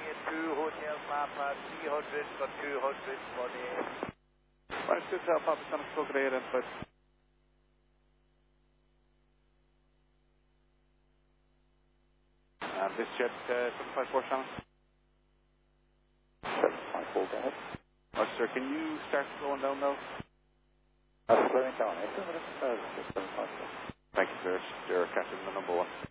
2 Hotel Papa 300 for 200 morning. Right, Hotel Papa, Sonic Squawk at 8 input. This jet 754 channel. 754, go ahead. Oh, sir, can you start slowing down now? Slowing down, 754. Thank you, sir. You're catching the number 1.